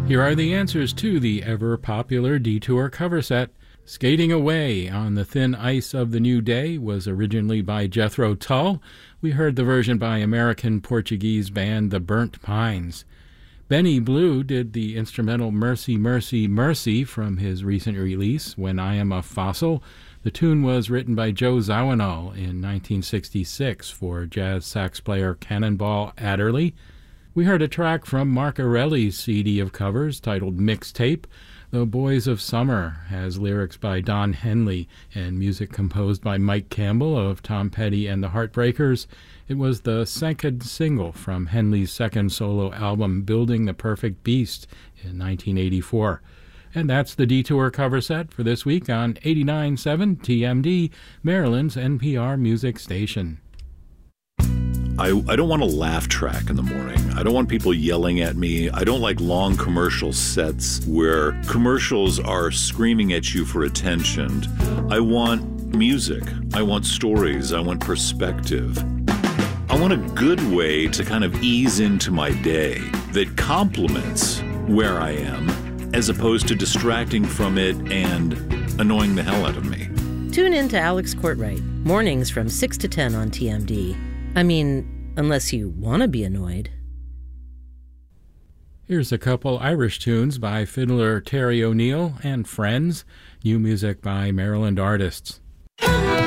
Here are the answers to the ever-popular Detour cover set. Skating Away on the Thin Ice of the New Day was originally by Jethro Tull. We heard the version by American-Portuguese band The Burnt Pines. Benny Blue did the instrumental Mercy, Mercy, Mercy from his recent release, When I Am a Fossil. The tune was written by Joe Zawinul in 1966 for jazz sax player Cannonball Adderley. We heard a track from Mark Arelli's CD of covers titled Mixtape. The Boys of Summer has lyrics by Don Henley and music composed by Mike Campbell of Tom Petty and the Heartbreakers. It was the second single from Henley's second solo album, Building the Perfect Beast, in 1984. And that's the Detour cover set for this week on 89.7 TMD, Maryland's NPR music station. I don't want a laugh track in the morning. I don't want people yelling at me. I don't like long commercial sets where commercials are screaming at you for attention. I want music. I want stories. I want perspective. I want a good way to kind of ease into my day that complements where I am as opposed to distracting from it and annoying the hell out of me. Tune in to Alex Courtwright, mornings from 6 to 10 on TMD. I mean, unless you want to be annoyed. Here's a couple Irish tunes by fiddler Terry O'Neill and Friends, new music by Maryland artists.